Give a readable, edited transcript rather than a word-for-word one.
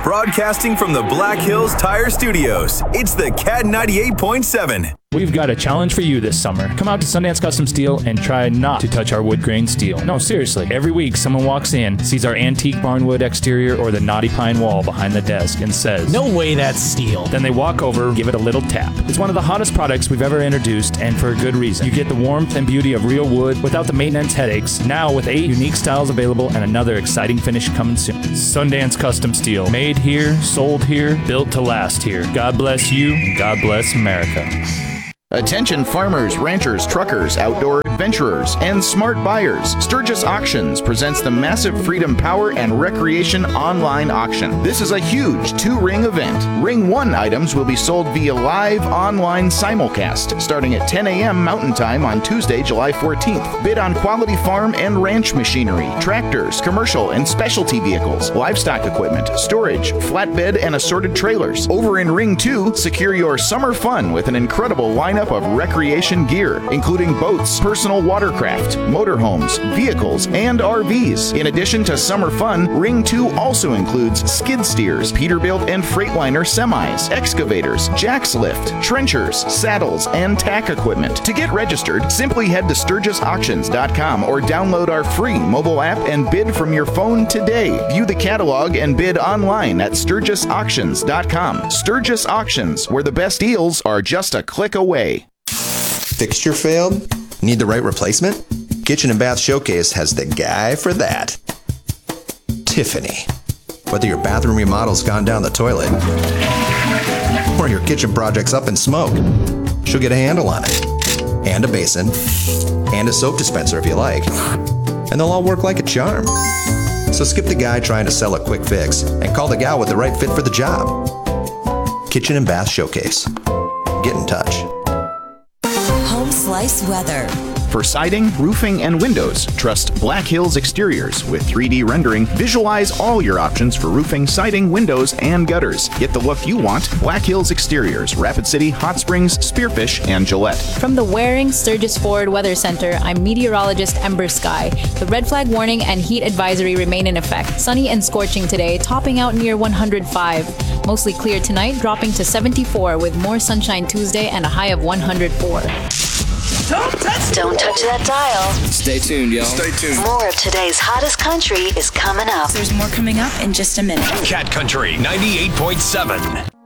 Broadcasting from the Black Hills Tire Studios, it's the Cat 98.7. We've got a challenge for you this summer. Come out to Sundance Custom Steel and try not to touch our wood grain steel. No, seriously. Every week, someone walks in, sees our antique barnwood exterior or the knotty pine wall behind the desk and says, "No way that's steel." Then they walk over, give it a little tap. It's one of the hottest products we've ever introduced, and for a good reason. You get the warmth and beauty of real wood without the maintenance headaches, now with 8 unique styles available and another exciting finish coming soon. Sundance Custom Steel. Made here, sold here, built to last here. God bless you, and God bless America. Attention farmers, ranchers, truckers, outdoor adventurers, and smart buyers. Sturgis Auctions presents the massive Freedom Power and Recreation online auction. This is a huge 2-ring event. Ring 1 items will be sold via live online simulcast starting at 10 a.m. Mountain Time on Tuesday, July 14th. Bid on quality farm and ranch machinery, tractors, commercial and specialty vehicles, livestock equipment, storage, flatbed, and assorted trailers. Over in Ring 2, secure your summer fun with an incredible lineup of recreation gear, including boats, personal watercraft, motorhomes, vehicles, and RVs. In addition to summer fun, Ring 2 also includes skid steers, Peterbilt and Freightliner semis, excavators, jacks lift, trenchers, saddles, and tack equipment. To get registered, simply head to SturgisAuctions.com or download our free mobile app and bid from your phone today. View the catalog and bid online at SturgisAuctions.com. Sturgis Auctions, where the best deals are just a click away. Fixture failed? Need the right replacement? Kitchen and Bath Showcase has the guy for that. Tiffany. Whether your bathroom remodel's gone down the toilet or your kitchen project's up in smoke, she'll get a handle on it. And a basin. And a soap dispenser if you like. And they'll all work like a charm. So skip the guy trying to sell a quick fix and call the gal with the right fit for the job. Kitchen and Bath Showcase. Get in touch. Home Slice Weather. For siding, roofing, and windows, trust Black Hills Exteriors. With 3D rendering, visualize all your options for roofing, siding, windows, and gutters. Get the look you want. Black Hills Exteriors, Rapid City, Hot Springs, Spearfish, and Gillette. From the Waring Sturgis Forward Weather Center, I'm meteorologist Ember Sky. The red flag warning and heat advisory remain in effect. Sunny and scorching today, topping out near 105. Mostly clear tonight, dropping to 74 with more sunshine Tuesday and a high of 104. Don't touch that dial. Stay tuned, y'all. Stay tuned. More of today's hottest country is coming up. There's more coming up in just a minute. Cat Country 98.7.